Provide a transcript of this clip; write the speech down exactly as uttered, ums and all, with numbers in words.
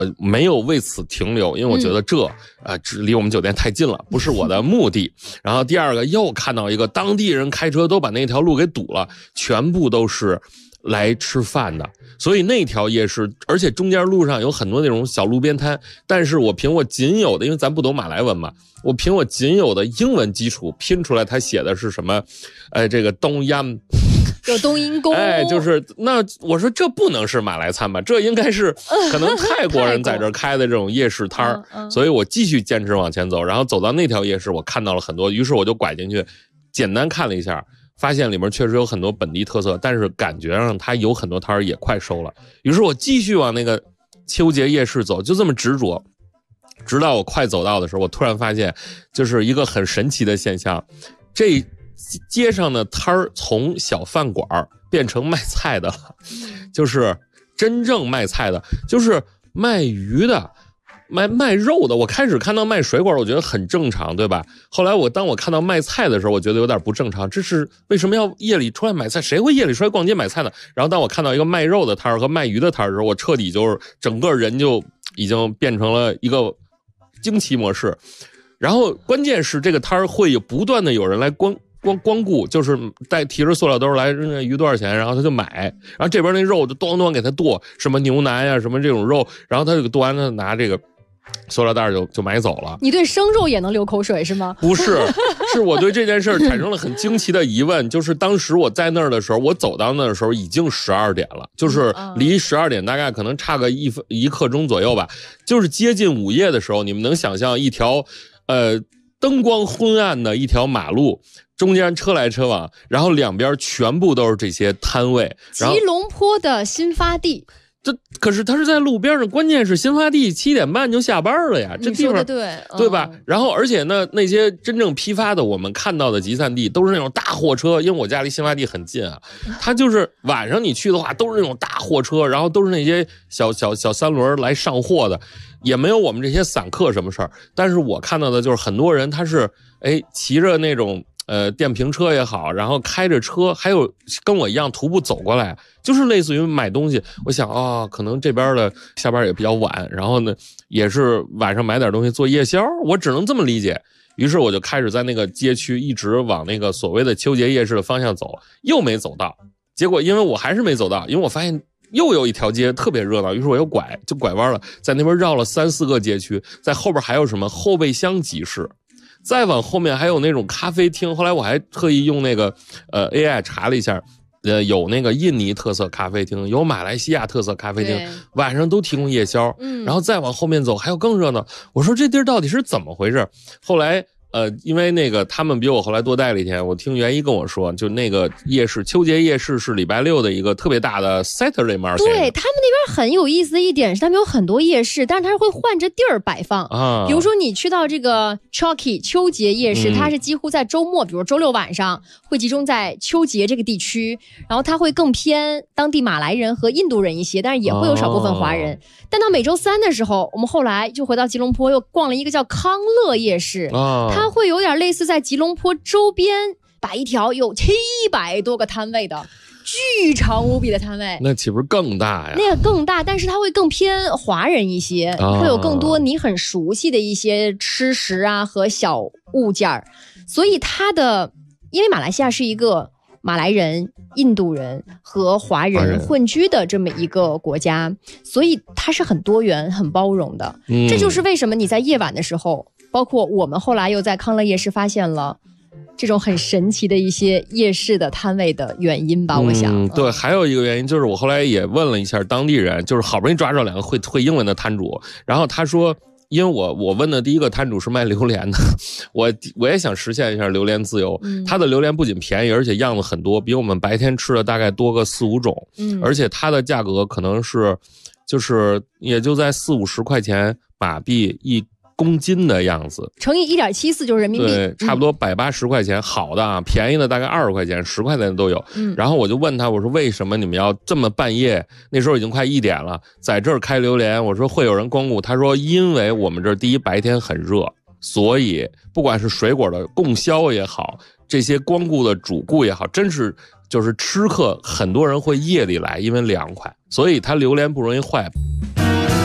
呃，没有为此停留，因为我觉得这、嗯、呃离我们酒店太近了，不是我的目的。然后第二个又看到一个当地人开车都把那条路给堵了，全部都是来吃饭的，所以那条夜市，而且中间路上有很多那种小路边摊，但是我凭我仅有的，因为咱不懂马来文嘛，我凭我仅有的英文基础拼出来，它写的是什么？呃，这个东央。 有冬阴功， 哎，就是那我说这不能是马来餐吧，这应该是可能泰国人在这儿开的这种夜市摊儿、嗯嗯，所以我继续坚持往前走，然后走到那条夜市，我看到了很多，于是我就拐进去，简单看了一下，发现里面确实有很多本地特色，但是感觉上它有很多摊儿也快收了，于是我继续往那个秋节夜市走，就这么执着，直到我快走到的时候，我突然发现，就是一个很神奇的现象，这。街上的摊儿从小饭馆变成卖菜的了，就是真正卖菜的，就是卖鱼的，卖卖肉的。我开始看到卖水果，我觉得很正常，对吧？后来我当我看到卖菜的时候，我觉得有点不正常，这是为什么要夜里出来买菜？谁会夜里出来逛街买菜呢？然后当我看到一个卖肉的摊儿和卖鱼的摊儿的时候，我彻底就是整个人就已经变成了一个惊奇模式。然后关键是这个摊儿会有不断的有人来光。光光顾，就是带提着塑料兜来，鱼多少钱，然后他就买，然后这边那肉就咚咚给他剁，什么牛腩呀、啊，什么这种肉，然后他就剁完了拿这个塑料袋就就买走了。 你对生肉也能流口水是吗？ 不是，是我对这件事产生了很惊奇的疑问，就是当时我在那儿的时候，我走到那儿的时候已经十二点了，就是离十二点大概可能差个一分一刻钟左右吧，就是接近午夜的时候，你们能想象一条呃灯光昏暗的一条马路。中间车来车往，然后两边全部都是这些摊位。 吉隆坡的新发地， 这可是它是在路边上，关键是新发地七点半就下班了呀，这地方对对吧？嗯、然后而且呢，那些真正批发的，我们看到的集散地都是那种大货车，因为我家离新发地很近啊，它就是晚上你去的话，都是那种大货车，然后都是那些小小小三轮来上货的。也没有我们这些散客什么事儿，但是我看到的就是很多人他是哎骑着那种呃电瓶车也好，然后开着车，还有跟我一样徒步走过来，就是类似于买东西。我想啊、哦，可能这边的下班也比较晚，然后呢也是晚上买点东西做夜宵，我只能这么理解。于是我就开始在那个街区一直往那个所谓的秋节夜市的方向走，又没走到。结果因为我还是没走到，因为我发现。又有一条街特别热闹，于是我又拐就拐弯了，在那边绕了三四个街区，在后边还有什么后备箱集市，再往后面还有那种咖啡厅。后来我还特意用那个呃 A I 查了一下，呃有那个印尼特色咖啡厅，有马来西亚特色咖啡厅，晚上都提供夜宵。嗯，然后再往后面走还有更热闹。我说这地儿到底是怎么回事？后来。呃，因为那个他们比我后来多待了一天，我听袁一跟我说，就那个夜市，秋节夜市是礼拜六的一个特别大的 Saturday Market。 对，他们那边很有意思的一点是，他们有很多夜市，但是它会换着地儿摆放啊。比如说你去到这个 Choki 秋节夜市，嗯、它是几乎在周末，比如周六晚上会集中在秋节这个地区，然后它会更偏当地马来人和印度人一些，但是也会有少部分华人。哦、但到每周三的时候，我们后来就回到吉隆坡，又逛了一个叫康乐夜市。哦它会有点类似在吉隆坡周边摆一条有七百多个摊位的巨长无比的摊位， 那岂不是更大呀？ 那个更大，但是它会更偏华人一些，啊、会有更多你很熟悉的一些吃食啊和小物件，所以它的因为马来西亚是一个马来人、印度人和华人混居的这么一个国家，所以它是很多元、很包容的。嗯、这就是为什么你在夜晚的时候。包括我们后来又在康乐夜市发现了这种很神奇的一些夜市的摊位的原因吧，我想。 嗯，对，还有一个原因就是我后来也问了一下当地人，就是好不容易抓着两个会会英文的摊主，然后他说，因为我我问的第一个摊主是卖榴莲的，我我也想实现一下榴莲自由。嗯，它的榴莲不仅便宜，而且样子很多，比我们白天吃的大概多个四五种。嗯，而且它的价格可能是，就是也就在四五十块钱马币一。公斤的样子乘以 一点七四 就是人民币， 对，差不多百八十块钱、嗯、好的啊，便宜的大概二十块钱十块钱都有、嗯、然后我就问他，我说为什么你们要这么半夜，那时候已经快一点了，在这儿开榴莲，我说会有人光顾，他说因为我们这儿第一白天很热，所以不管是水果的供销也好，这些光顾的主顾也好，真是就是吃客很多人会夜里来，因为凉快，所以它榴莲不容易坏。